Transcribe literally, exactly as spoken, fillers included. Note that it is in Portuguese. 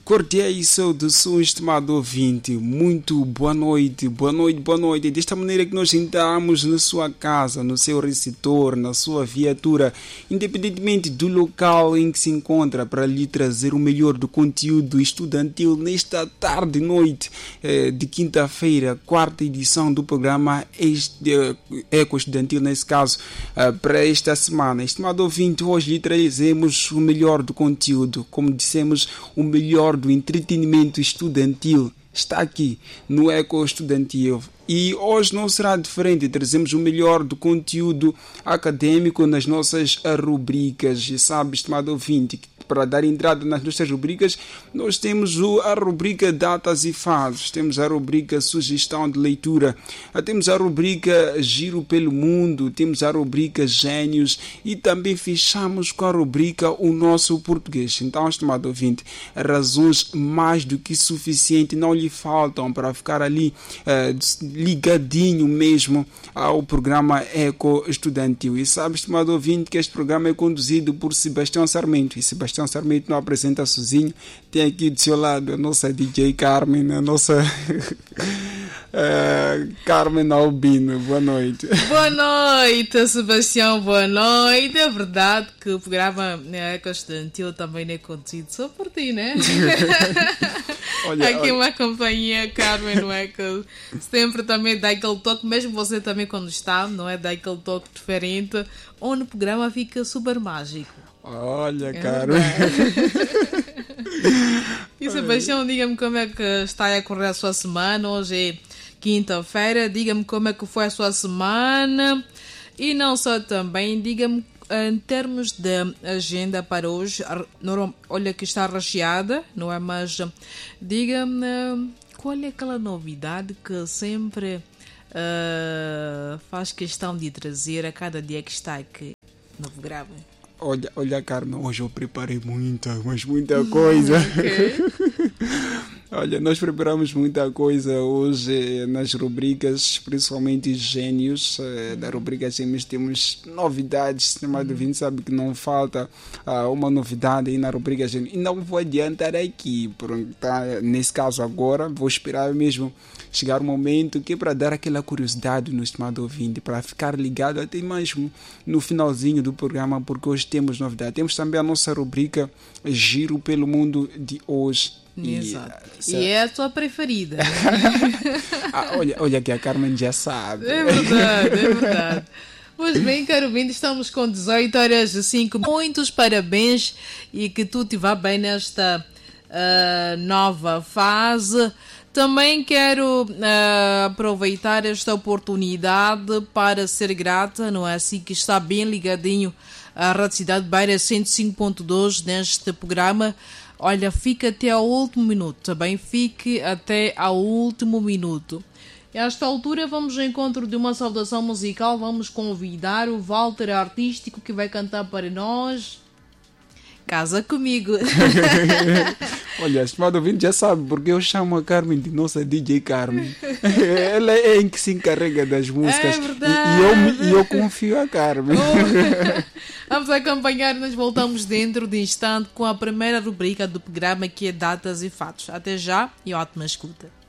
Cordiais saudações, estimado ouvinte. Muito boa noite, boa noite, boa noite. Desta maneira que nós entramos na sua casa, no seu receptor, na sua viatura, independentemente do local em que se encontra, para lhe trazer o melhor do conteúdo estudantil nesta tarde e noite eh, de quinta-feira, quarta edição do programa Eco Estudantil, nesse caso, eh, para esta semana. Estimado ouvinte, hoje lhe trazemos o melhor do conteúdo, como dissemos, o melhor do entretenimento estudantil está aqui no Eco Estudantil. E hoje não será diferente, trazemos o melhor do conteúdo acadêmico nas nossas rubricas. E sabe, estimado ouvinte, que para dar entrada nas nossas rubricas, nós temos a rubrica Datas e Fatos, temos a rubrica Sugestão de Leitura, temos a rubrica Giro pelo Mundo, temos a rubrica Gênios e também fechamos com a rubrica O Nosso Português. Então, estimado ouvinte, razões mais do que suficientes não lhe faltam para ficar ali eh, ligadinho mesmo ao programa Eco Estudantil. E sabe, estimado ouvinte, que este programa é conduzido por Sebastião Sarmento. E Sebastião Sarmento não apresenta sozinho, tem aqui do seu lado a nossa D J Carmen, a nossa uh, Carmen Albino. Boa noite. Boa noite, Sebastião, boa noite. É verdade que o programa Eco Estudantil também é conduzido só por ti, né? Olha, aqui olha. Uma companhia, Carmen, não é que sempre também dá aquele toque, mesmo você também quando está, não é? Dá aquele toque diferente, onde o programa fica super mágico. Olha, é Carmen. E Sebastião, diga-me como é que está a correr a sua semana. Hoje é quinta-feira, diga-me como é que foi a sua semana. E não só também, diga-me em termos de agenda para hoje, olha que está recheada, não é? Mas diga-me qual é aquela novidade que sempre uh, faz questão de trazer a cada dia que está aqui no programa. Olha, olha, Carmen, hoje eu preparei muita, mas muita coisa. Okay. Olha, nós preparamos muita coisa hoje nas rubricas, principalmente Gênios. Da rubrica Gênios temos novidades. O estimado ouvinte sabe que não falta uh, uma novidade aí na rubrica Gênios. E não vou adiantar aqui, pronto, tá? Nesse caso agora, vou esperar mesmo chegar o momento que é para dar aquela curiosidade no estimado ouvinte, para ficar ligado até mesmo no finalzinho do programa, porque hoje temos novidade. Temos também a nossa rubrica Giro pelo Mundo de hoje. Exato. E, e é a tua preferida. ah, olha, olha que a Carmen já sabe. É verdade, é verdade. Pois bem, caro ouvinte, estamos com dezoito horas e cinco. Muitos parabéns e que tudo te vá bem nesta uh, nova fase. Também quero uh, aproveitar esta oportunidade para ser grata, não é assim, que está bem ligadinho à Rádio Cidade Beira cento e cinco ponto dois neste programa. Olha, fique até ao último minuto, também fique até ao último minuto. E a esta altura vamos ao encontro de uma saudação musical, vamos convidar o Walter Artístico que vai cantar para nós Casa Comigo. Olha, estimado ouvinte já sabe porque eu chamo a Carmen de nossa D J Carmen. Ela é em que se encarrega das músicas. É verdade. E, e eu, eu confio a Carmen. Vamos acompanhar, nós voltamos dentro de instante com a primeira rubrica do programa, que é Datas e Fatos. Até já e ótima escuta.